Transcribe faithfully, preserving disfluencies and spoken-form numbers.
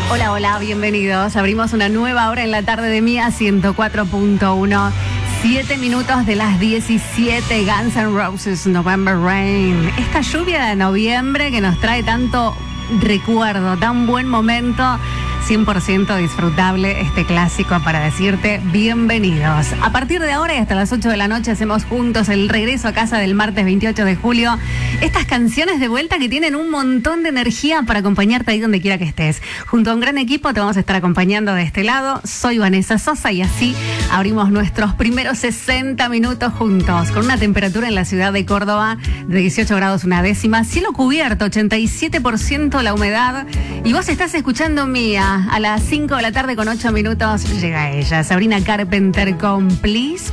Hola, hola, bienvenidos. Abrimos una nueva hora en la tarde de Mía ciento cuatro punto uno. Siete minutos de las diecisiete. Guns N' Roses, November Rain. Esta lluvia de noviembre que nos trae tanto recuerdo, tan buen momento. cien por ciento disfrutable este clásico para decirte bienvenidos. A partir de ahora y hasta las ocho de la noche hacemos juntos el regreso a casa del martes veintiocho de julio. Estas canciones de vuelta que tienen un montón de energía para acompañarte ahí donde quiera que estés. Junto a un gran equipo te vamos a estar acompañando de este lado. Soy Vanessa Sosa y así abrimos nuestros primeros sesenta minutos juntos. Con una temperatura en la ciudad de Córdoba de dieciocho grados una décima. Cielo cubierto, ochenta y siete por ciento la humedad. Y vos estás escuchando Mía. A las cinco de la tarde con ocho minutos llega ella, Sabrina Carpenter con Please